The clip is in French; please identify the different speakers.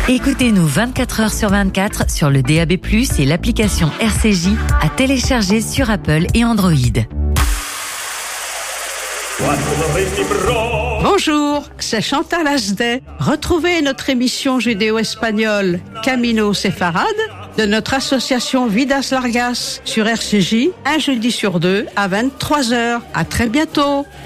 Speaker 1: Écoutez-nous 24 heures sur 24 sur le DAB+, et l'application RCJ à télécharger sur Apple et Android.
Speaker 2: Bonjour, c'est Chantal Asdet. Retrouvez notre émission judéo-espagnole Camino Séfarade de notre association Vidas Largas sur RCJ, un jeudi sur deux à 23h. À très bientôt.